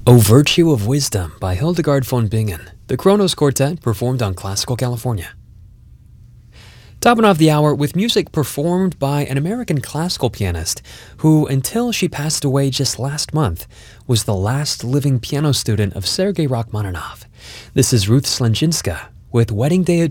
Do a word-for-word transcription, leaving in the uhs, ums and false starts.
O Virtue of Wisdom by Hildegard von Bingen, the Kronos Quartet performed on Classical California. Topping off the hour with music performed by an American classical pianist who, until she passed away just last month, was the last living piano student of Sergei Rachmaninoff. This is Ruth Slanjinska with Wedding Day